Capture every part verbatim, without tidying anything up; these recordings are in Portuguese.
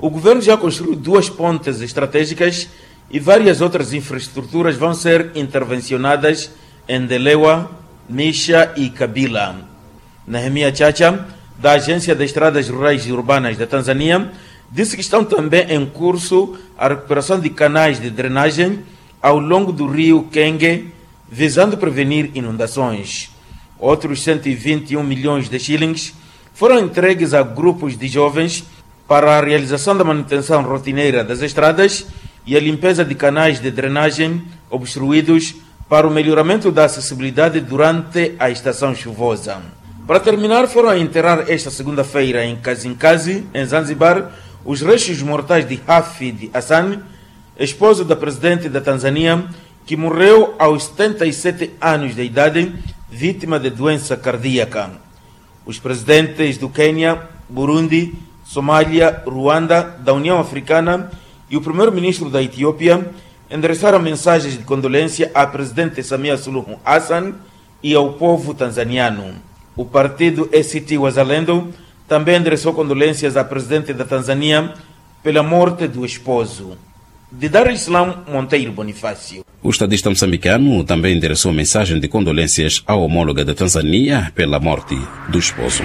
O governo já construiu duas pontes estratégicas e várias outras infraestruturas vão ser intervencionadas em Delewa, Misha e Kabila. Nehemia Chacha, da Agência de Estradas Rurais e Urbanas da Tanzânia, disse que estão também em curso a recuperação de canais de drenagem ao longo do rio Kenge, visando prevenir inundações. Outros cento e vinte e um milhões de shillings foram entregues a grupos de jovens para a realização da manutenção rotineira das estradas e a limpeza de canais de drenagem obstruídos para o melhoramento da acessibilidade durante a estação chuvosa. Para terminar, foram a enterrar esta segunda-feira em Kazimkazi, em Zanzibar, os restos mortais de Hafid Hassan, esposo da presidente da Tanzânia, que morreu aos setenta e sete anos de idade, vítima de doença cardíaca. Os presidentes do Quênia, Burundi, Somália, Ruanda, da União Africana e o primeiro-ministro da Etiópia endereçaram mensagens de condolência à presidente Samia Suluhu Hassan e ao povo tanzaniano. O partido A C T Wazalendo também endereçou condolências à presidente da Tanzânia pela morte do esposo. De Dar Islam Monteiro Bonifácio. O estadista moçambicano também endereçou mensagem de condolências à homóloga da Tanzânia pela morte do esposo.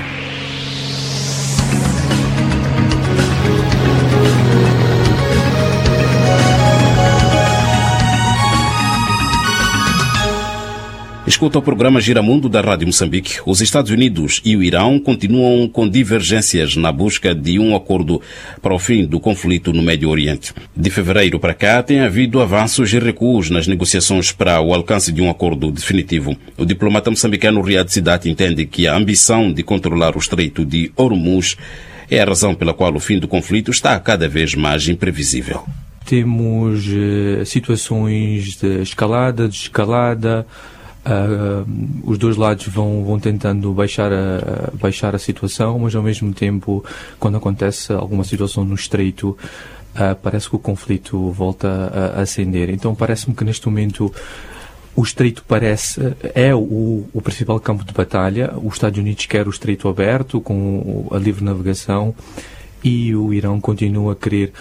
Escuta o programa Giramundo da Rádio Moçambique. Os Estados Unidos e o Irão continuam com divergências na busca de um acordo para o fim do conflito no Médio Oriente. De fevereiro para cá, tem havido avanços e recuos nas negociações para o alcance de um acordo definitivo. O diplomata moçambicano Riad Sidat entende que a ambição de controlar o Estreito de Hormuz é a razão pela qual o fim do conflito está cada vez mais imprevisível. Temos uh, situações de escalada, desescalada. Uh, os dois lados vão, vão tentando baixar a, baixar a situação, mas ao mesmo tempo, quando acontece alguma situação no Estreito, uh, parece que o conflito volta a, a acender. Então parece-me que neste momento o Estreito parece, é o, o principal campo de batalha. Os Estados Unidos querem o Estreito aberto, com a livre navegação, e o Irão continua a querer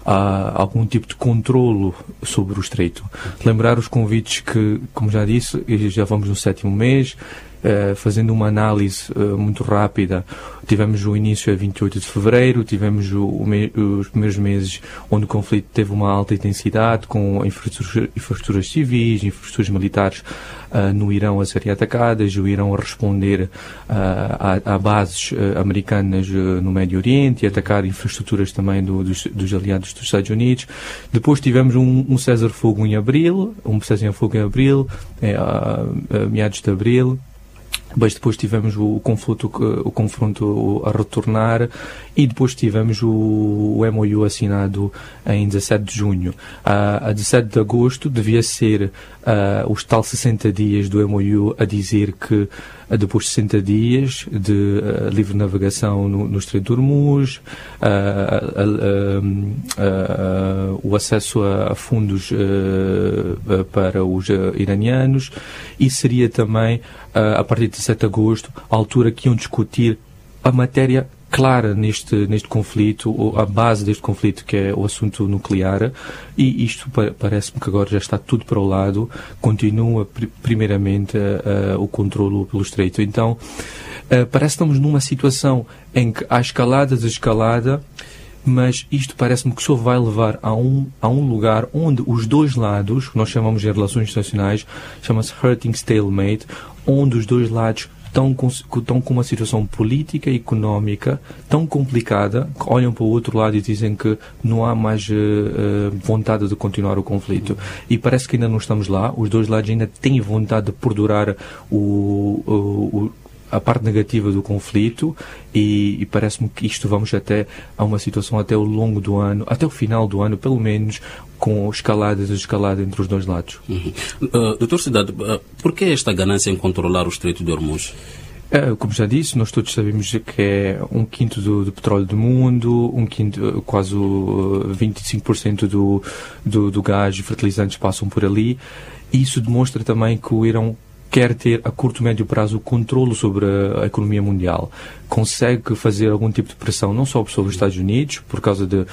há algum tipo de controlo sobre o Estreito. Lembrar os convites que, como já disse, já vamos no sétimo mês, uh, fazendo uma análise uh, muito rápida. Tivemos o início a vinte e oito de fevereiro, tivemos o, o me, os primeiros meses onde o conflito teve uma alta intensidade, com infraestruturas, infraestruturas civis, infraestruturas militares uh, no Irão a serem atacadas, o Irão a responder uh, a, a bases uh, americanas uh, no Médio Oriente e atacar infraestruturas também do, dos, dos aliados dos Estados Unidos. Depois tivemos um, um cessar-fogo em abril, um cessar-fogo em abril, é, a, a meados de abril. Mas depois tivemos o confronto, o confronto a retornar, e depois tivemos o, o M O U assinado em dezassete de junho. Uh, a dezassete de agosto devia ser uh, os tal sessenta dias do M O U a dizer que uh, depois de sessenta dias de uh, livre navegação no, no Estreito de Hormuz, uh, uh, uh, uh, o acesso a, a fundos uh, uh, para os uh, iranianos, e seria também uh, a partir de dezassete de agosto a altura que iam discutir a matéria clara neste, neste conflito, a base deste conflito, que é o assunto nuclear, e isto parece-me que agora já está tudo para o lado. Continua pr- primeiramente uh, o controlo pelo Estreito. Então uh, parece que estamos numa situação em que há escalada, desescalada, mas isto parece-me que só vai levar a um, a um lugar onde os dois lados, que nós chamamos de relações internacionais, chama-se hurting stalemate, onde os dois lados estão com, estão com uma situação política e económica tão complicada que olham para o outro lado e dizem que não há mais uh, uh, vontade de continuar o conflito. E parece que ainda não estamos lá. Os dois lados ainda têm vontade de perdurar o, o, o a parte negativa do conflito, e, e parece-me que isto vamos até a uma situação até o longo do ano, até o final do ano, pelo menos, com escalada e desescalada entre os dois lados. Uhum. Uh, doutor Cidade, uh, por que esta ganância em controlar o Estreito de Hormuz? Uh, como já disse, nós todos sabemos que é um quinto do, do petróleo do mundo, um quinto, quase uh, vinte e cinco por cento do, do, do gás e fertilizantes passam por ali. E isso demonstra também que o Irão quer ter a curto e médio prazo o controle sobre a, a economia mundial. Consegue fazer algum tipo de pressão, não só sobre os Estados Unidos, por causa de,